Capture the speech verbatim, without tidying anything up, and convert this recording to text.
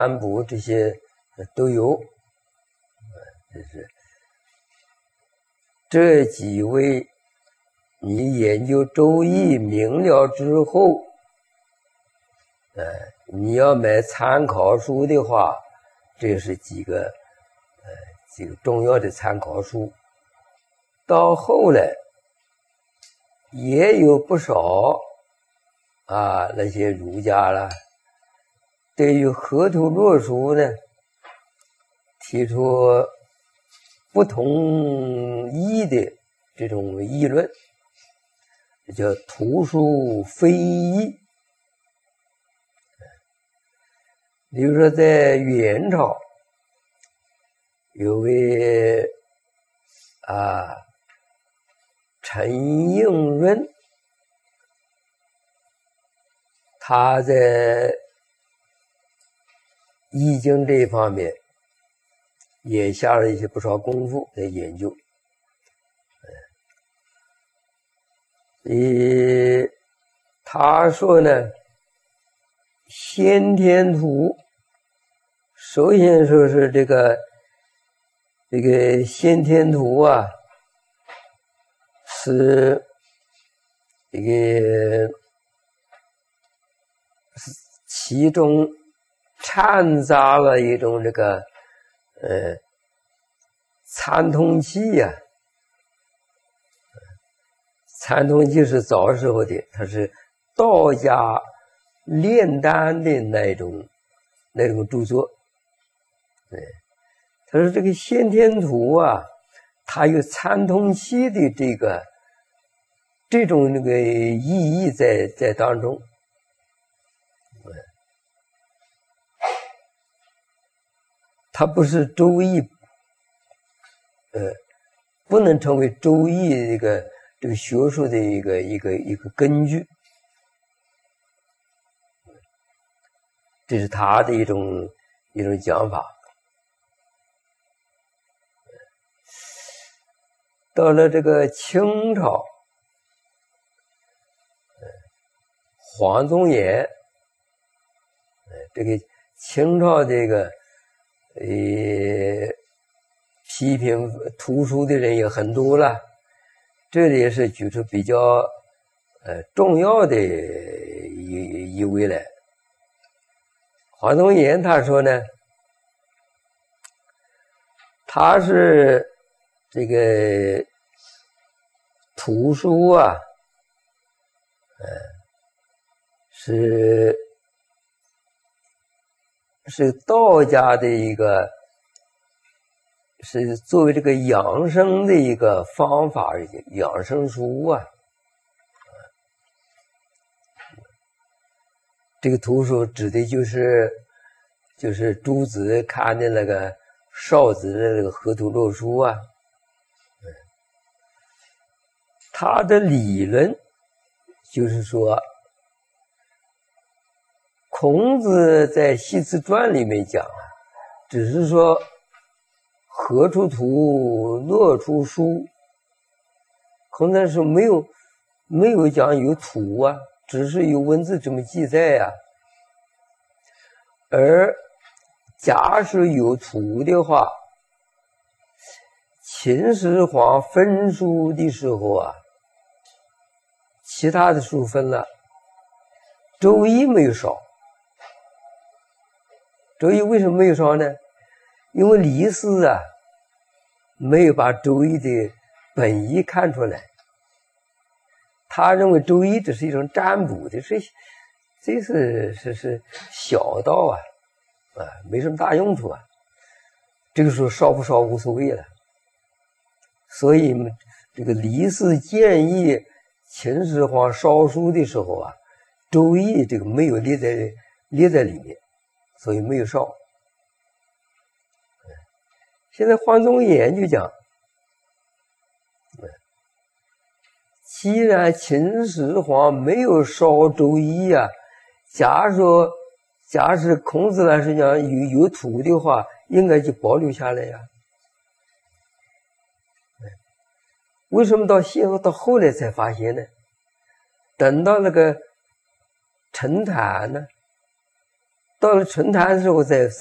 占卜这些都有。就是这几位，你研究周易明了之后，呃，你要买参考书的话，这是几个呃几个重要的参考书。到后来也有不少啊那些儒家啦，对于河图洛书呢提出不同意的这种议论，这叫图书非议。比如说在元朝有位啊陈应润，他在易经这一方面也下了一些不少功夫在研究。呃，他说呢，先天图，首先说是这个这个先天图啊，是这个其中掺杂了一种这个呃参通气呀、啊，参通气是早时候的，它是道家炼丹的那种那种著作。对，他说这个先天图啊，它有参通气的这个这种那个意义在在当中。它不是周易，呃，不能成为周易这个这个学术的一个一个一个根据，这是他的一种一种讲法。到了这个清朝，黄宗衍，这个清朝这个呃，批评图书的人也很多了，这里是举出比较呃重要的一一位来。黄宗衍他说呢，他是这个图书啊，呃，是。是道家的一个，是作为这个养生的一个方法，养生书啊。这个图书指的就是就是朱子看的那个邵子的那个河图洛书啊。他的理论就是说，孔子在《系辞传》里面讲，只是说河出图，洛出书。孔子说没有没有讲有图啊，只是有文字这么记载啊。而假使有图的话，秦始皇分书的时候啊，其他的书分了，周易没有少。周易为什么没有烧呢？因为李斯啊没有把周易的本意看出来，他认为周易只是一种占卜的，是这是是是小道啊，啊，没什么大用处啊。这个时候烧不烧无所谓了，所以这个李斯建议秦始皇烧书的时候啊，周易这个没有列在列在里面。所以没有烧。现在黄宗衍就讲，既然秦始皇没有烧周易啊，假如说假使孔子来说讲有有土的话，应该就保留下来呀。为什么到现在到后来才发现呢？等到那个陈坦呢， 到了春坛的时候再